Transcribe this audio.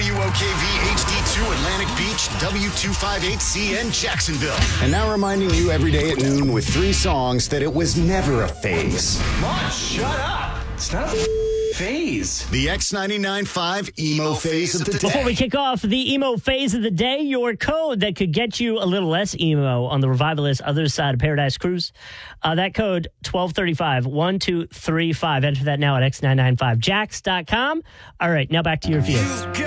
WOKV HD2 Atlantic Beach, W258CN Jacksonville. And now reminding you every day at noon with 3 songs that it was never a phase. Mom, shut up. It's not a phase. The X99.5 emo phase of the day. Before we kick off the emo phase of the day, your code that could get you a little less emo on the Revivalist Other Side of Paradise cruise. That code, 1235, 1235. Enter that now at X995Jax.com. All right, now back to your review.